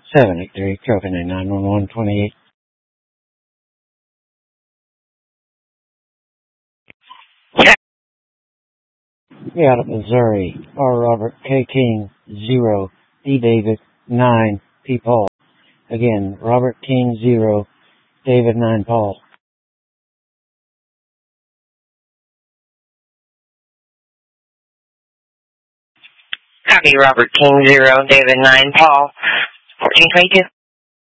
783, Trophy 91128. We out of Missouri. R. Robert, K. King, 0, D. David, 9, P. Paul. Again, Robert King, 0, David, 9, Paul. Copy, Robert King, 0, David, 9, Paul. 1422.